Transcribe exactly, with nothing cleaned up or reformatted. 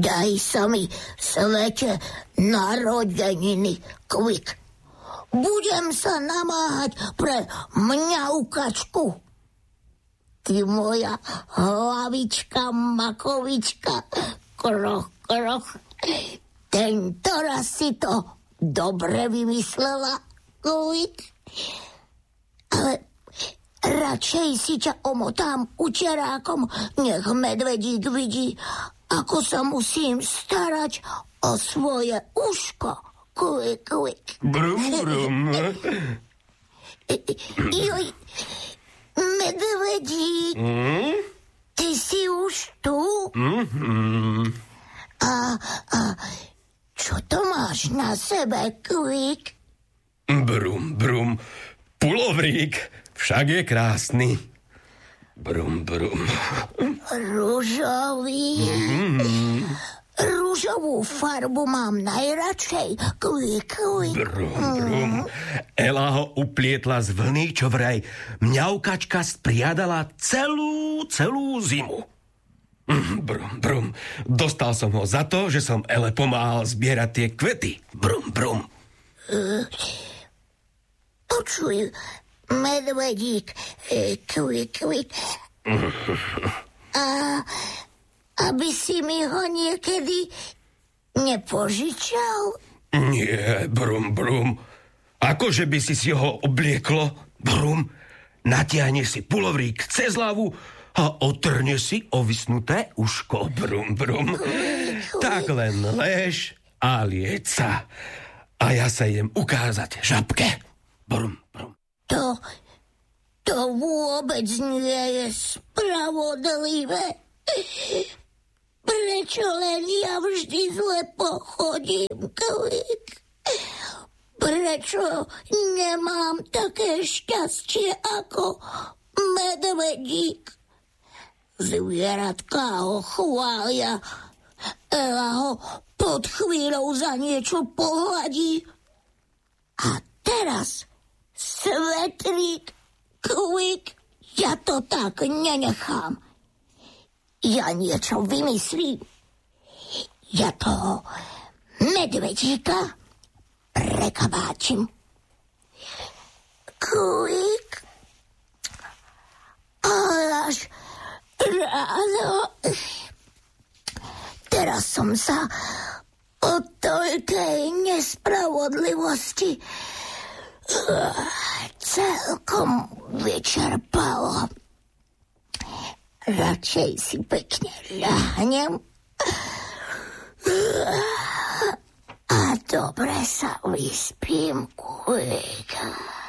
Daj sa mi, svete, narodeniny, Kvik. Budem sa namáhať pre mňaukačku. Ty moja hlavička, makovička, kroch, kroch. Tento raz si to dobre vymyslela, Kvik. Ale radšej si ťa omotám učerákom, nech medvedík vidí, ako sa musím starať o svoje uško. Kvik, Kvik. Brum, brum. Joj, medvedík, mm? Ty si už tu? Mm-hmm. A, a čo to máš na sebe, Kvik? Brum, brum. Pulovrík, však je krásny. Brum, brum. Ružový. Mm-hmm. Rúžovú farbu mám najradšej. Kvik, Kvik. Brum, brum. Ela ho uplietla z vlny, čo vraj mňaukačka spriadala celú, celú zimu. Brum, brum. Dostal som ho za to, že som Ele pomáhal zbierať tie kvety. Brum, brum. Uh, počuj, medvedík, Kvik, Kvik. A... aby si mi ho niekedy nepožičal? Nie, brum, brum. Akože by si si ho oblieklo, brum, natiahne si pulovrík cez hlavu a otrne si ovisnuté uško, brum, brum. Tak len lež a lieď sa. A ja sa idem ukázať žabke. Brum, brum. To, to vôbec nie je spravodlivé. Prečo len ja vždy zle pochodím, Kvik? Prečo nemám také šťastie ako medvedík? Zvieratka ho chvália, Ela ho pod chvíľou za niečo pohľadí. A teraz, Svetrík, Kvik, ja to tak nenechám. Ja niečo vymyslím. Ja toho medvedíka prekabáčim. Kvik. Ale až ráno. Teraz som sa o toľkej nespravodlivosti celkom vyčerpalo. Radšej si pekne ľahnem a dobre sa vyspím, Kvik.